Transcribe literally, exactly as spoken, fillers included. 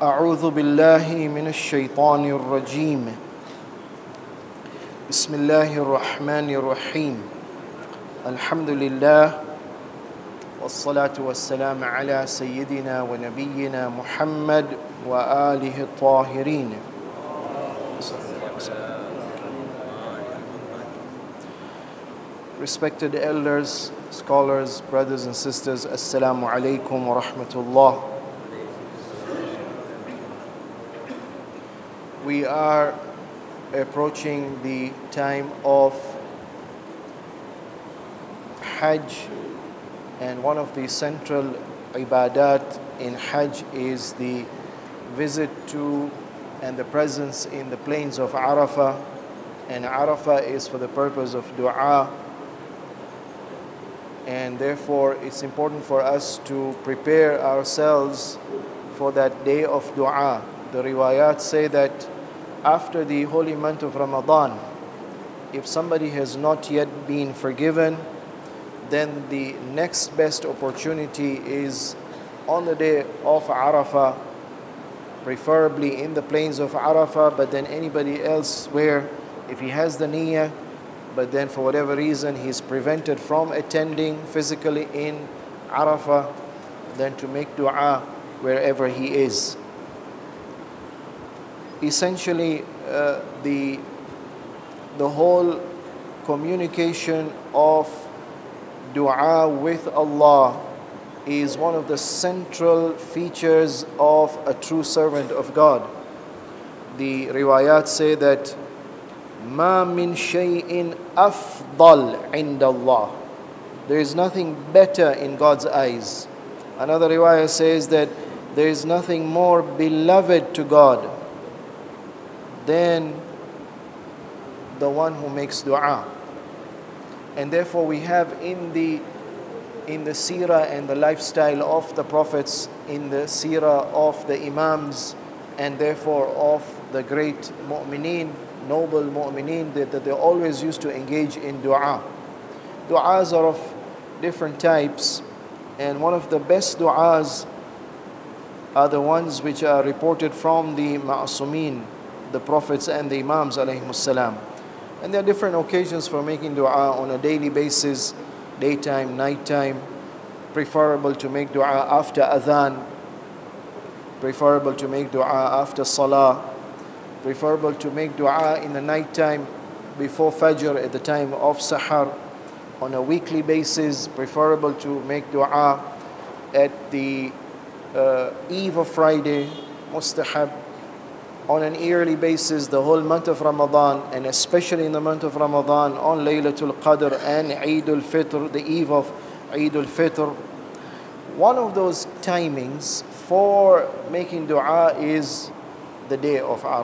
أعوذ بالله من الشيطان الرجيم بسم الله الرحمن الرحيم الحمد لله والصلاة والسلام على سيدنا ونبينا محمد وآله الطاهرين. Respected elders, scholars, brothers and sisters, Assalamu alaikum wa rahmatullah. We are approaching the time of Hajj, and one of the central ibadat in Hajj is the visit to and the presence in the plains of Arafah. And Arafah is for the purpose of dua, and therefore it's important for us to prepare ourselves for that day of dua. The riwayat say that after the holy month of Ramadan, if somebody has not yet been forgiven, then the next best opportunity is on the day of Arafah, preferably in the plains of Arafah, but then anybody else where if he has the niyyah, but then for whatever reason he is prevented from attending physically in Arafah, then to make dua wherever he is. Essentially, uh, the, the whole communication of dua with Allah is one of the central features of a true servant of God. The riwayat say that ما من شيء أفضل عند الله. There is nothing better in God's eyes. Another riwayah says that there is nothing more beloved to God than the one who makes dua. And therefore we have in the in the seerah and the lifestyle of the prophets, in the seerah of the imams, and therefore of the great mu'mineen, noble mu'mineen, that, that they always used to engage in dua. Du'as are of different types, and one of the best du'as are the ones which are reported from the ma'asumeen, the prophets and the imams alayhimus salam. And there are different occasions for making dua on a daily basis, daytime, nighttime. Preferable to make dua after adhan, preferable to make dua after salah, preferable to make dua in the nighttime before fajr at the time of sahar. On a weekly basis, preferable to make dua at the uh, eve of Friday, mustahab. On an yearly basis, the whole month of Ramadan, and especially in the month of Ramadan, on Laylatul Qadr and Eid al-Fitr, the eve of Eid al-Fitr. One of those timings for making dua is the day of Arafah.